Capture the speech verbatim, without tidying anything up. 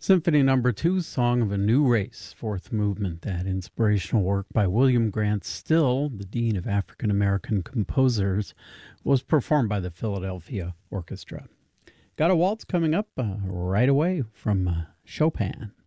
Symphony Number Two, Song of a New Race, fourth movement. That inspirational work by William Grant Still, the Dean of African American Composers, was performed by the Philadelphia Orchestra. Got a waltz coming up uh, right away from uh, Chopin.